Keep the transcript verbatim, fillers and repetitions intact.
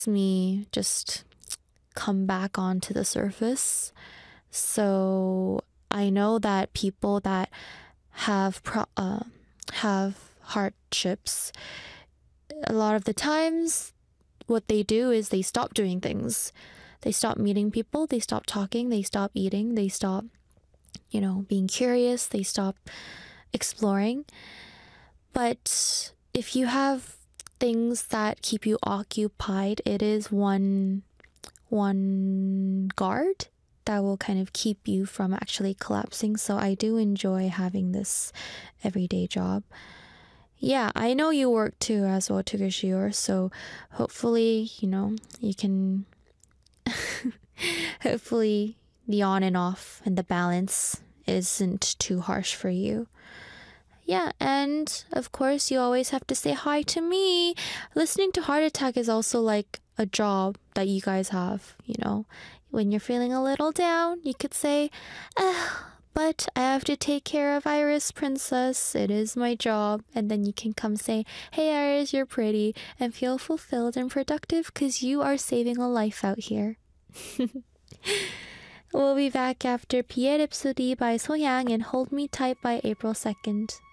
me just come back onto the surface. So I know that people that have pro- uh, have hardships, a lot of the times what they do is they stop doing things. They stop meeting people, they stop talking, they stop eating, they stop, you know, being curious, they stop exploring. But if you have things that keep you occupied, it is one one guard that will kind of keep you from actually collapsing. So I do enjoy having this everyday job. Yeah, I know you work too as well, Tugashior, so hopefully, you know, you can hopefully the on and off and the balance isn't too harsh for you. Yeah, and of course, you always have to say hi to me. Listening to Heart Attack is also like a job that you guys have, you know. When you're feeling a little down, you could say, ah, but I have to take care of Iris Princess. It is my job. And then you can come say, hey Iris, you're pretty, and feel fulfilled and productive because you are saving a life out here. We'll be back after Pierre Rhapsody by Sohyang and Hold Me Tight by April second.